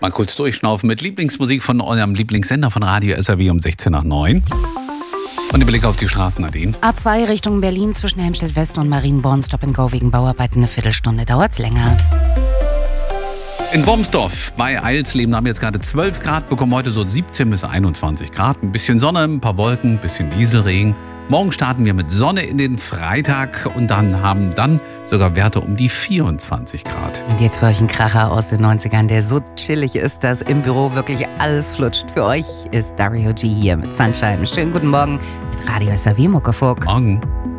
Mal kurz durchschnaufen mit Lieblingsmusik von eurem Lieblingssender von Radio SAW um 16 nach 9. Und der Blick auf die Straßen, Nadine. A2 Richtung Berlin zwischen Helmstedt West und Marienborn. Stop and Go wegen Bauarbeiten. Eine Viertelstunde dauert's länger. In Wormsdorf bei Eilsleben haben wir jetzt gerade 12 Grad bekommen. Heute so 17 bis 21 Grad. Ein bisschen Sonne, ein paar Wolken, ein bisschen Nieselregen. Morgen starten wir mit Sonne in den Freitag und haben dann sogar Werte um die 24 Grad. Und jetzt für euch ein Kracher aus den 90ern, der so chillig ist, dass im Büro wirklich alles flutscht. Für euch ist Dario G hier mit Sunshine. Schönen guten Morgen mit Radio SAW Muckefuck. Morgen.